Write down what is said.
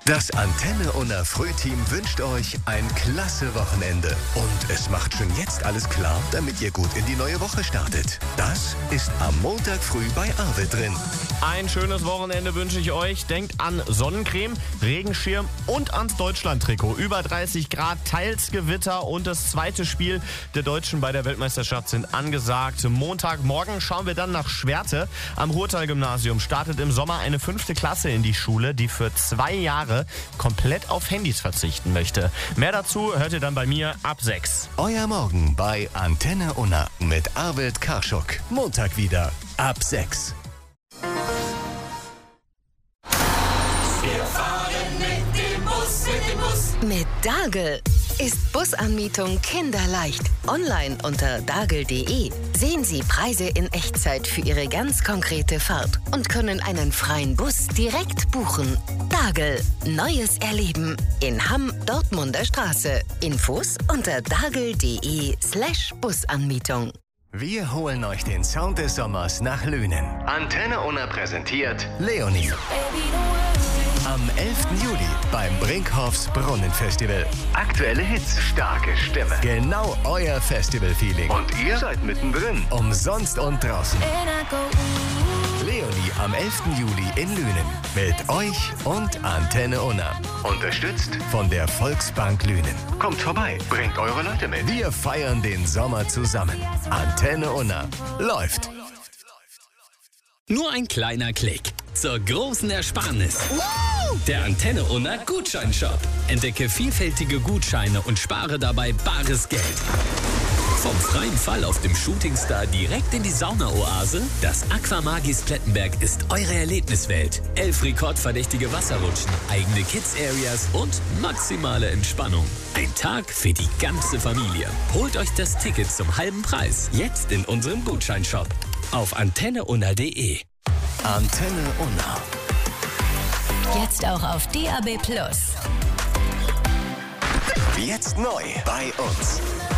Das Antenne Unna Frühteam wünscht euch ein klasse Wochenende. Und es macht schon jetzt alles klar, damit ihr gut in die neue Woche startet. Das ist am Montag früh bei Arvid drin. Ein schönes Wochenende wünsche ich euch. Denkt an Sonnencreme, Regenschirm und ans Deutschland-Trikot. Über 30 Grad, teils Gewitter und das zweite Spiel der Deutschen bei der Weltmeisterschaft sind angesagt. Montagmorgen schauen wir dann nach Schwerte. Am Ruhrtal-Gymnasium startet im Sommer eine 5. Klasse in die Schule, die für 2 Jahre komplett auf Handys verzichten möchte. Mehr dazu hört ihr dann bei mir ab 6. Euer Morgen bei Antenne Unna mit Arvid Karschuk. Montag wieder ab 6. Wir fahren mit dem Bus. Mit Dagel ist Busanmietung kinderleicht. Online unter dagel.de sehen Sie Preise in Echtzeit für Ihre ganz konkrete Fahrt und können einen freien Bus direkt buchen. Dagel, neues Erleben in Hamm, Dortmunder Straße. Infos unter dagel.de/Busanmietung. Wir holen euch den Sound des Sommers nach Lünen. Antenne Unna präsentiert Leonie. Am 11. Juli beim Brinkhoffs Brunnenfestival. Aktuelle Hits, starke Stimme. Genau euer Festival-Feeling. Und ihr seid mittendrin. Umsonst und draußen. Leonie am 11. Juli in Lünen. Mit euch und Antenne Unna. Unterstützt von der Volksbank Lünen. Kommt vorbei, bringt eure Leute mit. Wir feiern den Sommer zusammen. Antenne Unna läuft. Nur ein kleiner Klick zur großen Ersparnis. Der Antenne Unna Gutscheinshop. Entdecke vielfältige Gutscheine und spare dabei bares Geld. Vom freien Fall auf dem Shootingstar direkt in die Saunaoase. Das Aquamagis Plettenberg ist eure Erlebniswelt. 11 rekordverdächtige Wasserrutschen, eigene Kids-Areas und maximale Entspannung. Ein Tag für die ganze Familie. Holt euch das Ticket zum halben Preis. Jetzt in unserem Gutscheinshop. Auf antenneunna.de. Antenne Unna. Jetzt auch auf DAB+. Jetzt neu bei uns.